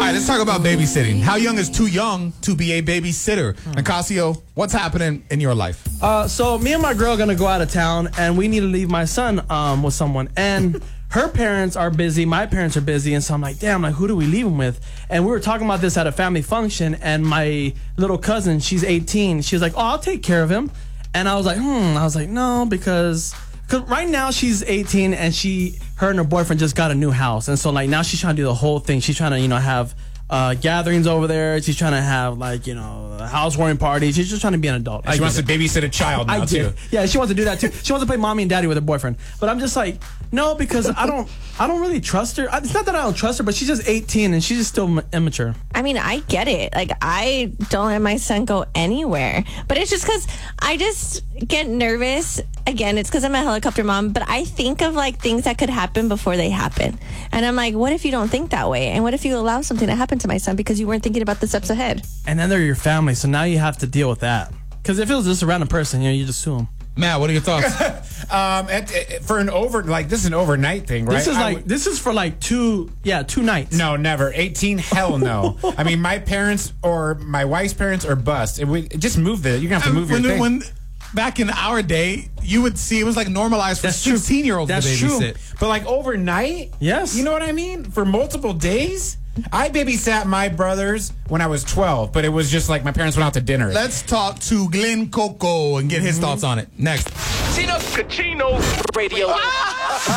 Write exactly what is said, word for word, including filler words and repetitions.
right, let's talk about babysitting. How young is too young to be a babysitter? Hmm. Nicasio, what's happening in your life? Uh, so me and my girl are going to go out of town, and we need to leave my son um, with someone. And her parents are busy, my parents are busy, and so I'm like, damn, like, who do we leave him with? And we were talking about this at a family function, and my little cousin, she's eighteen, she was like, oh, I'll take care of him. And I was like, hmm, I was like, no, because... Cause right now she's eighteen and she, her and her boyfriend just got a new house, and so like now she's trying to do the whole thing. She's trying to, you know, have uh, gatherings over there. She's trying to have like, you know, a housewarming party. She's just trying to be an adult. She wants it. to babysit a child now I too. Do. Yeah, she wants to do that too. She wants to play mommy and daddy with her boyfriend. But I'm just like, no, because I don't, I don't really trust her. It's not that I don't trust her, but she's just eighteen and she's just still immature. I mean, I get it. Like, I don't let my son go anywhere. But it's just because I just get nervous. Again, it's because I'm a helicopter mom, but I think of, like, things that could happen before they happen. And I'm like, what if you don't think that way? And what if you allow something to happen to my son because you weren't thinking about the steps ahead? And then they're your family, so now you have to deal with that. Because if it was just a random person, you know, you just sue them. Matt, what are your thoughts? um, at, at, for an over, like, this is an overnight thing, right? This is I like, would, this is for like two, yeah, two nights. No, never. eighteen, hell no. I mean, my parents or my wife's parents are bust. It would, just move the, you're going to have to move when, your thing. When, back in our day, you would see it was like normalized for sixteen-year-olds to babysit. True. But like overnight? Yes. You know what I mean? For multiple days? I babysat my brothers when I was twelve, but it was just like my parents went out to dinner. Let's talk to Glenn Coco and get his mm-hmm. thoughts on it. Next. Chino Cachino Radio.